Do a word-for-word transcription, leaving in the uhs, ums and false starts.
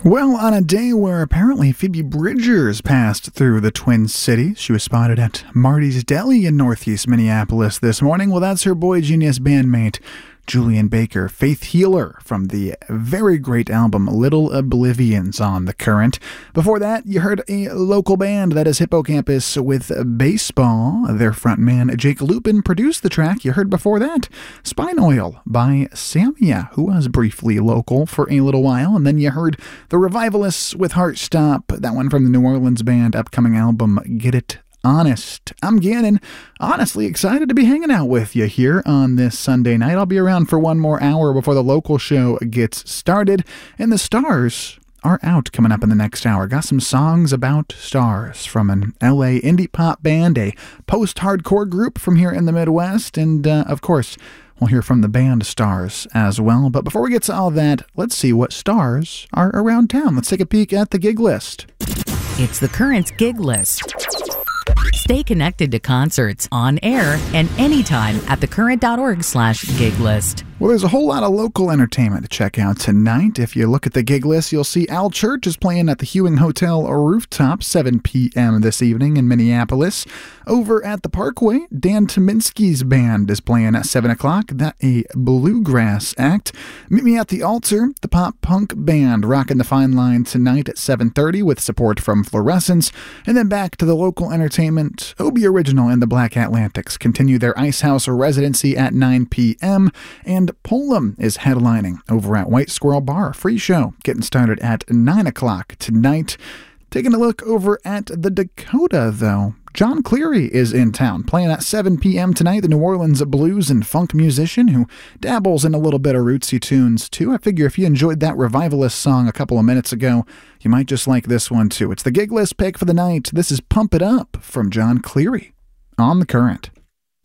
Well, on a day where apparently Phoebe Bridgers passed through the Twin Cities, she was spotted at Marty's Deli in northeast Minneapolis this morning. Well, that's her Boy Genius bandmate, Julian Baker, Faith Healer, from the very great album Little Oblivions on The Current. Before that, you heard a local band, that is Hippocampus with Baseball. Their frontman, Jake Lupin, produced the track. You heard before that Spine Oil by Samia, who was briefly local for a little while. And then you heard The Revivalists with Heart Stop, that one from the New Orleans band, upcoming album Get It Honest. I'm Gannon, honestly excited to be hanging out with you here on this Sunday night. I'll be around for one more hour before the local show gets started, and the stars are out coming up in the next hour. Got some songs about stars from an L A indie pop band, a post-hardcore group from here in the Midwest, and uh, of course, we'll hear from the band Stars as well. But before we get to all that, let's see what stars are around town. Let's take a peek at the gig list. It's the Current gig list. Stay connected to concerts on air and anytime at thecurrent.org slash gig list. Well, there's a whole lot of local entertainment to check out tonight. If you look at the gig list, you'll see Al Church is playing at the Hewing Hotel Rooftop, seven p.m. this evening in Minneapolis. Over at the Parkway, Dan Tominski's band is playing at seven o'clock. That a bluegrass act. Meet me at the Altar, the pop-punk band rocking the fine line tonight at seven thirty with support from Fluorescence. And then back to the local entertainment. Obie Original and the Black Atlantics continue their Ice House residency at nine p.m. And Polum is headlining over at White Squirrel Bar. Free show getting started at nine o'clock tonight. Taking a look over at the Dakota, though. John Cleary is in town, playing at seven p.m. tonight, the New Orleans blues and funk musician who dabbles in a little bit of rootsy tunes, too. I figure if you enjoyed that Revivalist song a couple of minutes ago, you might just like this one, too. It's the gig list pick for the night. This is Pump It Up from John Cleary on The Current.